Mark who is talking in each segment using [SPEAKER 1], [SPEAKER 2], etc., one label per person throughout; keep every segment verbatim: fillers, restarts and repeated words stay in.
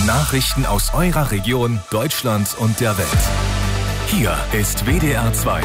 [SPEAKER 1] Nachrichten aus eurer Region, Deutschland und der Welt. Hier ist W D R zwei.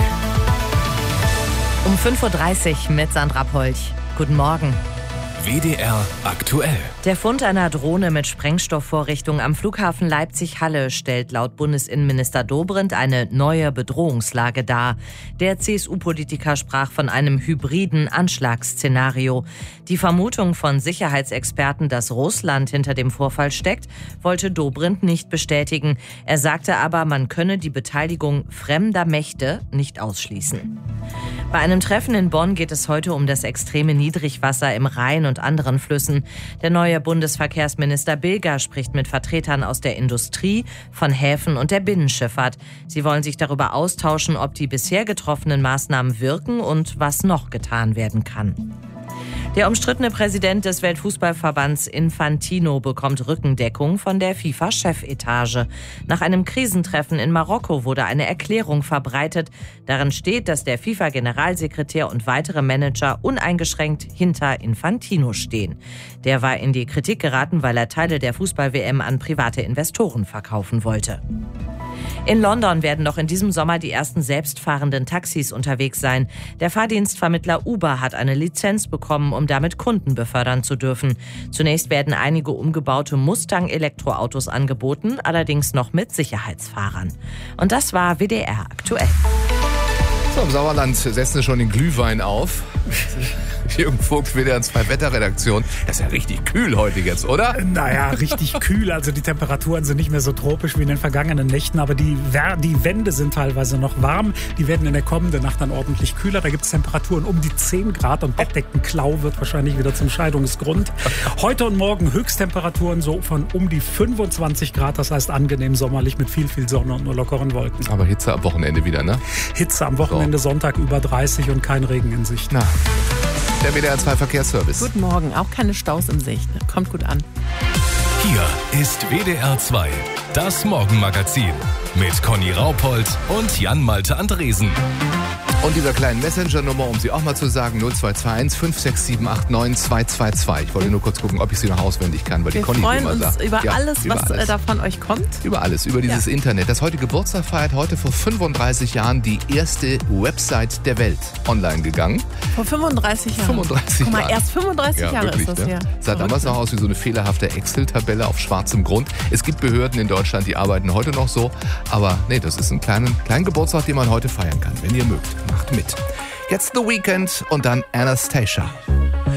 [SPEAKER 2] Um fünf Uhr dreißig mit Sandra Polch. Guten Morgen.
[SPEAKER 1] W D R aktuell.
[SPEAKER 2] Der Fund einer Drohne mit Sprengstoffvorrichtung am Flughafen Leipzig-Halle stellt laut Bundesinnenminister Dobrindt eine neue Bedrohungslage dar. Der C S U-Politiker sprach von einem hybriden Anschlagsszenario. Die Vermutung von Sicherheitsexperten, dass Russland hinter dem Vorfall steckt, wollte Dobrindt nicht bestätigen. Er sagte aber, man könne die Beteiligung fremder Mächte nicht ausschließen. Bei einem Treffen in Bonn geht es heute um das extreme Niedrigwasser im Rhein und anderen Flüssen. Der neue Bundesverkehrsminister Bilger spricht mit Vertretern aus der Industrie, von Häfen und der Binnenschifffahrt. Sie wollen sich darüber austauschen, ob die bisher getroffenen Maßnahmen wirken und was noch getan werden kann. Der umstrittene Präsident des Weltfußballverbands Infantino bekommt Rückendeckung von der FIFA-Chefetage. Nach einem Krisentreffen in Marokko wurde eine Erklärung verbreitet. Darin steht, dass der FIFA-Generalsekretär und weitere Manager uneingeschränkt hinter Infantino stehen. Der war in die Kritik geraten, weil er Teile der Fußball-W M an private Investoren verkaufen wollte. In London werden noch in diesem Sommer die ersten selbstfahrenden Taxis unterwegs sein. Der Fahrdienstvermittler Uber hat eine Lizenz bekommen, um damit Kunden befördern zu dürfen. Zunächst werden einige umgebaute Mustang-Elektroautos angeboten, allerdings noch mit Sicherheitsfahrern. Und das war W D R aktuell.
[SPEAKER 3] So, im Sauerland setzen wir schon den Glühwein auf. Jürgen Vogt, W D R zwei Wetterredaktion. Das ist ja richtig kühl heute jetzt, oder?
[SPEAKER 4] Naja, richtig kühl. Also die Temperaturen sind nicht mehr so tropisch wie in den vergangenen Nächten, aber die, die Wände sind teilweise noch warm. Die werden in der kommenden Nacht dann ordentlich kühler. Da gibt es Temperaturen um die zehn Grad und Bettdeckenklau wird wahrscheinlich wieder zum Scheidungsgrund. Heute und morgen Höchsttemperaturen so von um die fünfundzwanzig Grad. Das heißt angenehm sommerlich mit viel, viel Sonne und nur lockeren Wolken.
[SPEAKER 3] Aber Hitze am Wochenende wieder, ne?
[SPEAKER 4] Hitze am Wochenende, so. Sonntag über dreißig und kein Regen in Sicht.
[SPEAKER 3] Na. Der W D R zwei Verkehrsservice.
[SPEAKER 5] Guten Morgen, auch keine Staus in Sicht. Kommt gut an.
[SPEAKER 1] Hier ist W D R zwei, das Morgenmagazin mit Conny Raupold und Jan-Malte Andresen.
[SPEAKER 3] Und dieser kleinen Messenger-Nummer, um sie auch mal zu sagen, null zwei zwei eins fünf sechs sieben acht neun zwei zwei zwei. Ich wollte nur kurz gucken, ob ich sie noch auswendig kann, weil
[SPEAKER 5] Wir
[SPEAKER 3] die Conny
[SPEAKER 5] freuen
[SPEAKER 3] immer
[SPEAKER 5] uns
[SPEAKER 3] sagt.
[SPEAKER 5] über
[SPEAKER 3] ja,
[SPEAKER 5] alles,
[SPEAKER 3] über
[SPEAKER 5] was
[SPEAKER 3] alles.
[SPEAKER 5] da von euch kommt.
[SPEAKER 3] Über alles, über dieses ja. Internet. Das heute Geburtstag feiert heute vor fünfunddreißig Jahren die erste Website der Welt online gegangen.
[SPEAKER 5] Vor fünfunddreißig Jahren?
[SPEAKER 3] fünfunddreißig
[SPEAKER 5] Guck mal,
[SPEAKER 3] Jahren.
[SPEAKER 5] erst fünfunddreißig
[SPEAKER 3] ja,
[SPEAKER 5] Jahre
[SPEAKER 3] wirklich,
[SPEAKER 5] ist das
[SPEAKER 3] ne?
[SPEAKER 5] her.
[SPEAKER 3] Sah damals noch aus wie so eine fehlerhafte Excel-Tabelle auf schwarzem Grund. Es gibt Behörden in Deutschland, die arbeiten heute noch so. Aber nee, das ist ein kleiner kleinen Geburtstag, den man heute feiern kann. Wenn ihr mögt, macht mit. Jetzt The Weeknd und dann Anastasia.